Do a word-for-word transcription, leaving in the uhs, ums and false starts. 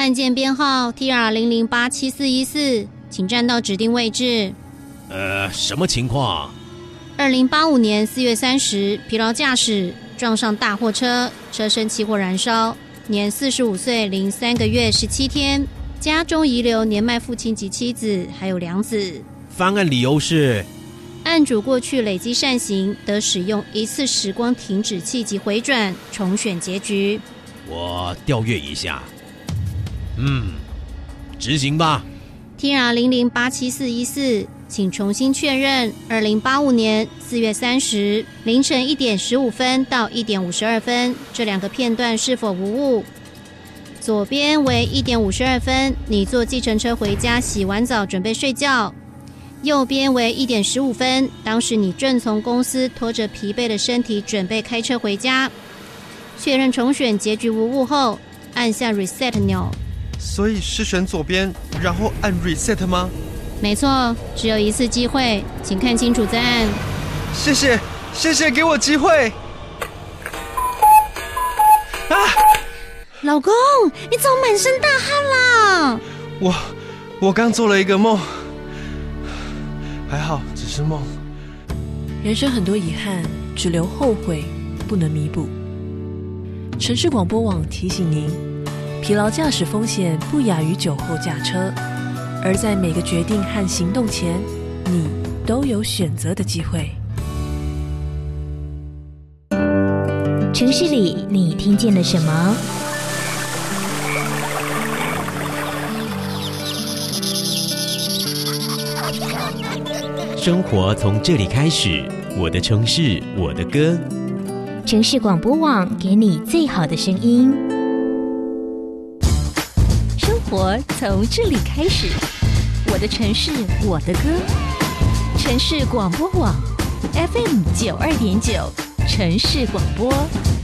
案件编号 T R 零零八七四一四，请站到指定位置。 呃，什么情况？ 二零八五年四月三十，疲劳驾驶撞上大货车，车身起火燃烧，年四十五岁零三个月十七天，家中遗留年迈父亲及妻子，还有两子。 翻案理由是？ 案主过去累积善行，得使用一次时光停止器及回转重选结局。 我调阅一下。嗯，执行吧。 T R 零零八七四一四，请重新确认二零八五年四月三十凌晨一点十五分到一点五十二分这两个片段是否无误。左边为一点五十二分，你坐计程车回家，洗完澡准备睡觉。右边为一点十五分，当时你正从公司拖着疲惫的身体准备开车回家。确认重选结局无误后，按下 reset 钮。 所以是选左边，然后按 reset 吗？ 没错，只有一次机会，请看清楚再按。 谢谢，谢谢给我机会。啊！ 老公，你怎么满身大汗啦？ 我我刚做了一个梦。还好，只是梦。 人生很多遗憾，只留后悔，不能弥补。城市广播网提醒您，疲劳驾驶风险不亚于酒后驾车，而在每个决定和行动前，你都有选择的机会。 城市里你听见了什么？ 生活从这里开始，我的城市，我的歌。 城市广播网给你最好的声音。 生活从这里开始，我的城市，我的歌。城市广播网 F M 九二点九，城市广播。